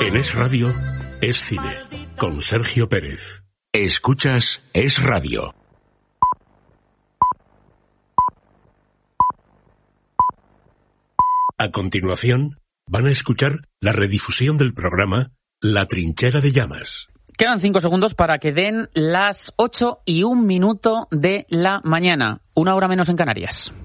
En Es Radio, Es Cine, con Sergio Pérez. Escuchas Es Radio. A continuación, van a escuchar la redifusión del programa La Trinchera de Llamas. Quedan 5 segundos para que den las 8:01 de la mañana, 1 hora menos en Canarias.